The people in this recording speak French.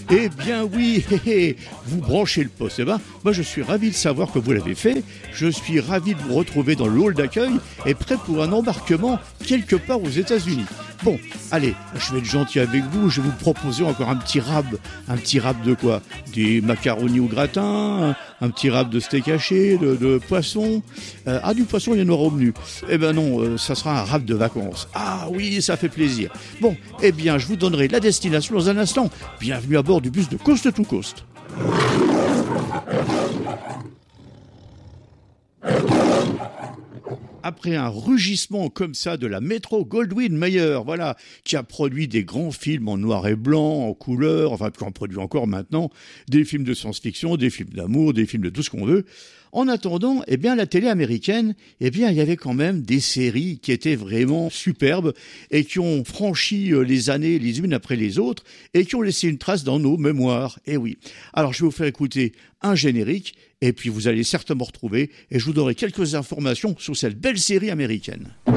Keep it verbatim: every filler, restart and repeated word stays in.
Eh bien oui, hé, hé, vous branchez le poste. Eh ben, moi je suis ravi de savoir que vous l'avez fait. Je suis ravi de vous retrouver dans le hall d'accueil et prêt pour un embarquement quelque part aux États-Unis. Bon, allez, je vais être gentil avec vous. Je vais vous proposer encore un petit rab. Un petit rab de quoi? Des macaronis au gratin, un, un petit rab de steak haché, de, de poisson. Euh, ah, du poisson, il y en aura au menu. Eh ben non, euh, ça sera un rab de vacances. Ah oui, ça fait plaisir. Bon, eh bien, je vous donnerai la destination dans un instant. Bienvenue à bord du bus de Coast to Coast. Après un rugissement comme ça de la Metro Goldwyn Mayer, voilà, qui a produit des grands films en noir et blanc, en couleur, enfin, qui en produit encore maintenant, des films de science-fiction, des films d'amour, des films de tout ce qu'on veut. En attendant, eh bien, la télé américaine, eh bien, il y avait quand même des séries qui étaient vraiment superbes et qui ont franchi les années les unes après les autres et qui ont laissé une trace dans nos mémoires. Eh oui. Alors, je vais vous faire écouter un générique et puis vous allez certainement retrouver et je vous donnerai quelques informations sur cette belle série américaine.